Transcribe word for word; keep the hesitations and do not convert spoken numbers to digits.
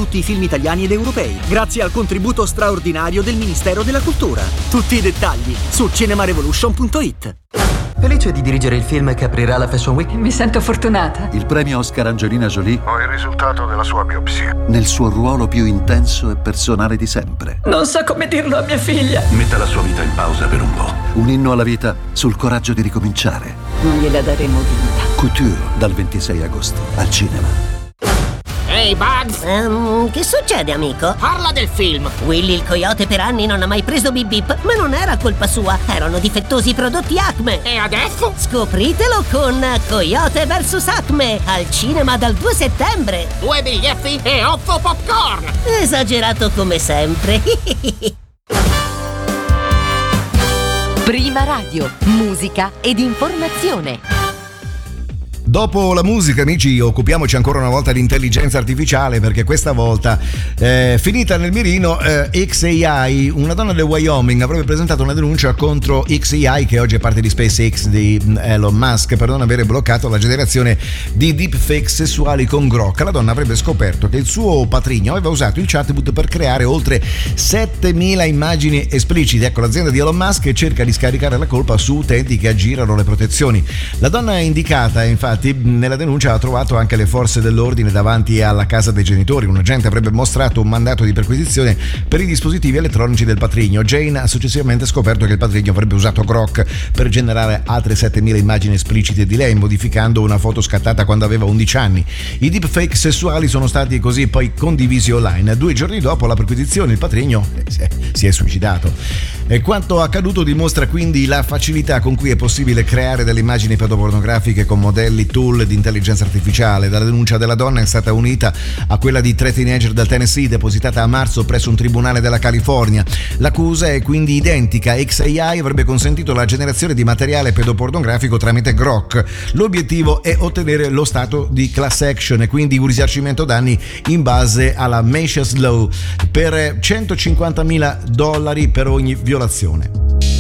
tutti i film italiani ed europei, grazie al contributo straordinario del Ministero della Cultura. Tutti i dettagli su cinemarevolution punto it. Felice di dirigere il film che aprirà la Fashion Week. Mi sento fortunata. Il premio Oscar Angelina Jolie. Ho il risultato della sua biopsia. Nel suo ruolo più intenso e personale di sempre. Non so come dirlo a mia figlia. Metta la sua vita in pausa per un po'. Un inno alla vita sul coraggio di ricominciare. Non gliela daremo vinta. Couture, dal ventisei agosto, al cinema. Ehi, hey Bugs! Um, che succede, amico? Parla del film! Willy il coyote per anni non ha mai preso bip bip, ma non era colpa sua, erano difettosi i prodotti Acme. E adesso? Scopritelo con Coyote versus Acme, al cinema dal due settembre. Due biglietti e otto popcorn! Esagerato come sempre. Prima Radio, musica ed informazione. Dopo la musica, amici, occupiamoci ancora una volta di intelligenza artificiale, perché questa volta eh, finita nel mirino eh, X A I. Una donna del Wyoming avrebbe presentato una denuncia contro X A I, che oggi è parte di SpaceX di Elon Musk, per non avere bloccato la generazione di deepfake sessuali con Grok. La donna avrebbe scoperto che il suo patrigno aveva usato il chatbot per creare oltre settemila immagini esplicite. Ecco, l'azienda di Elon Musk cerca di scaricare la colpa su utenti che aggirano le protezioni. La donna indicata, infatti, nella denuncia ha trovato anche le forze dell'ordine davanti alla casa dei genitori. Un agente avrebbe mostrato un mandato di perquisizione per i dispositivi elettronici del patrigno. Jane ha successivamente scoperto che il patrigno avrebbe usato Grok per generare altre settemila immagini esplicite di lei, modificando una foto scattata quando aveva undici anni. I deepfake sessuali sono stati così poi condivisi online. Due giorni dopo la perquisizione il patrigno si è suicidato. E quanto accaduto dimostra quindi la facilità con cui è possibile creare delle immagini pedopornografiche con modelli tool di intelligenza artificiale. La denuncia della donna è stata unita a quella di tre teenager del Tennessee, depositata a marzo presso un tribunale della California. L'accusa è quindi identica. X A I avrebbe consentito la generazione di materiale pedopornografico tramite Grok. L'obiettivo è ottenere lo stato di class action e quindi un risarcimento danni in base alla Macias Law per centocinquantamila dollari per ogni violazione.